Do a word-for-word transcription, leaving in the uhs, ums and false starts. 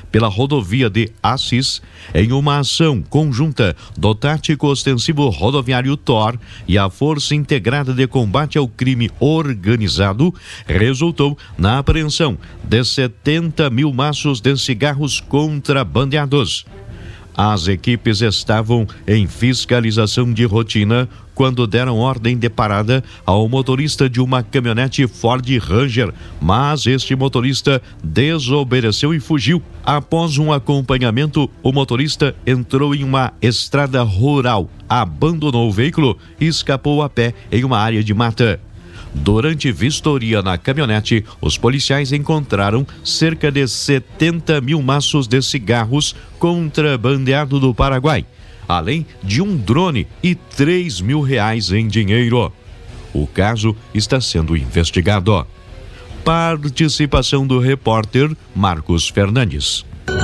pela rodovia de Assis, em uma ação conjunta do Tático Ostensivo Rodoviário T O R e a Força Integrada de Combate ao Crime Organizado, resultou na apreensão de setenta mil maços de cigarros contrabandeados. As equipes estavam em fiscalização de rotina quando deram ordem de parada ao motorista de uma caminhonete Ford Ranger, mas este motorista desobedeceu e fugiu. Após um acompanhamento, o motorista entrou em uma estrada rural, abandonou o veículo e escapou a pé em uma área de mata. Durante vistoria na caminhonete, os policiais encontraram cerca de setenta mil maços de cigarros contrabandeado do Paraguai, além de um drone e três mil reais em dinheiro. O caso está sendo investigado. Participação do repórter Marcos Fernandes.